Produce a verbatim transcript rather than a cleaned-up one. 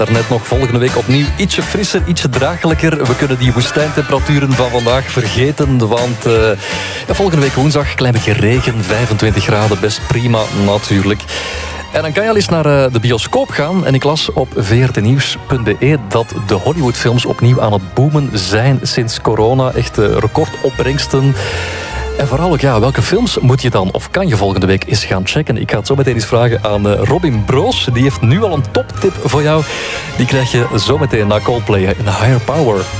Daarnet nog, volgende week opnieuw ietsje frisser, ietsje draaglijker. We kunnen die woestijntemperaturen van vandaag vergeten, want uh, ja, volgende week woensdag een klein beetje regen, vijfentwintig graden, best prima natuurlijk. En dan kan je al eens naar uh, de bioscoop gaan. En ik las op v r t nieuws punt b e dat de Hollywoodfilms opnieuw aan het boomen zijn sinds corona. Echt uh, recordopbrengsten. En vooral ook, ja, welke films moet je dan of kan je volgende week eens gaan checken? Ik ga het zo meteen eens vragen aan uh, Robin Broos. Die heeft nu al een toptip voor jou. Die krijg je zo meteen na Coldplay in Higher Power.